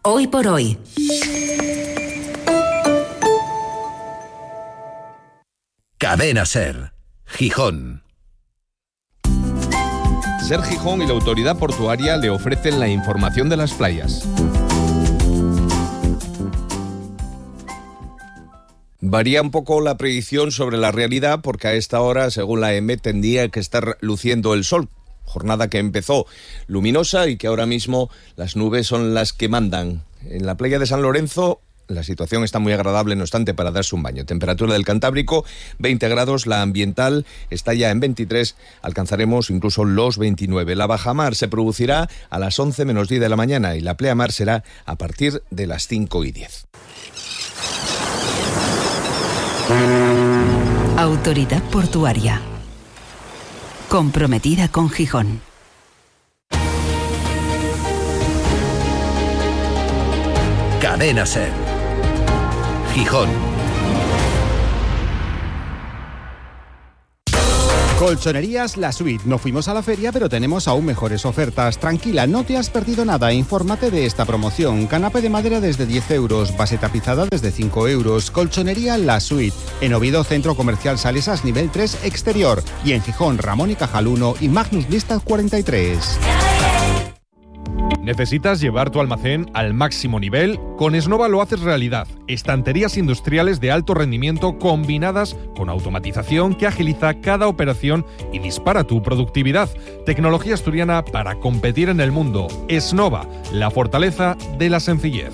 Hoy por hoy. Cadena Ser, Gijón. Ser Gijón y la autoridad portuaria le ofrecen la información de las playas. Varía un poco la predicción sobre la realidad porque a esta hora, según la EMET, tendría que estar luciendo el sol. Jornada que empezó luminosa y que ahora mismo las nubes son las que mandan. En la playa de San Lorenzo la situación está muy agradable, no obstante, para darse un baño. Temperatura del Cantábrico, 20 grados, la ambiental está ya en 23, alcanzaremos incluso los 29. La bajamar se producirá a las 11 menos 10 de la mañana y la pleamar será a partir de las 5 y 10. Autoridad Portuaria. Comprometida con Gijón. Cadena Ser, Gijón. Colchonerías La Suite. No fuimos a la feria, pero tenemos aún mejores ofertas. Tranquila, no te has perdido nada. Infórmate de esta promoción. Canapé de madera desde 10 euros, base tapizada desde 5 euros. Colchonería La Suite. En Oviedo, Centro Comercial Salesas, nivel 3, exterior. Y en Gijón, Ramón y Cajal 1 y Magnus Lista 43. ¿Necesitas llevar tu almacén al máximo nivel? Con Esnova lo haces realidad. Estanterías industriales de alto rendimiento combinadas con automatización que agiliza cada operación y dispara tu productividad. Tecnología asturiana para competir en el mundo. Esnova, la fortaleza de la sencillez.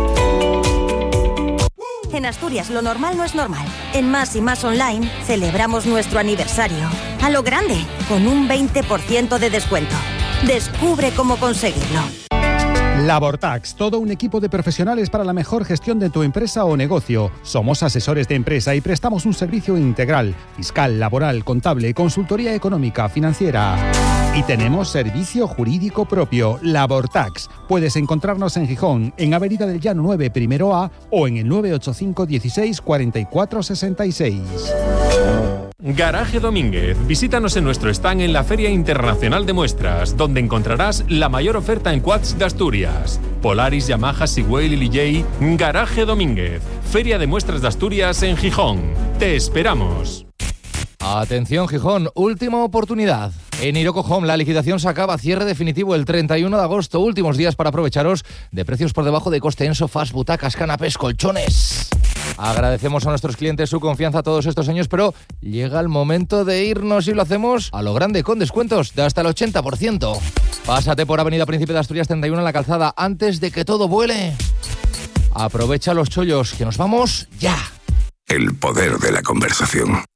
En Asturias lo normal no es normal. En Más y Más Online celebramos nuestro aniversario. A lo grande, con un 20% de descuento. Descubre cómo conseguirlo. Labortax, todo un equipo de profesionales para la mejor gestión de tu empresa o negocio. Somos asesores de empresa y prestamos un servicio integral, fiscal, laboral, contable, consultoría económica, financiera. Y tenemos servicio jurídico propio, Labortax. Puedes encontrarnos en Gijón, en Avenida del Llano 9, primero A, o en el 985 16 44 66. Garaje Domínguez. Visítanos en nuestro stand en la Feria Internacional de Muestras, donde encontrarás la mayor oferta en quads de Asturias. Polaris, Yamaha, Sigüell y Lilley. Garaje Domínguez. Feria de Muestras de Asturias en Gijón. Te esperamos. Atención Gijón, última oportunidad. En Iroco Home la liquidación se acaba, cierre definitivo el 31 de agosto. Últimos días para aprovecharos de precios por debajo de coste en sofás, butacas, canapés, colchones. Agradecemos a nuestros clientes su confianza todos estos años, pero llega el momento de irnos y lo hacemos a lo grande, con descuentos de hasta el 80%. Pásate por Avenida Príncipe de Asturias 31 en la Calzada antes de que todo vuele. Aprovecha los chollos, que nos vamos ya. El poder de la conversación.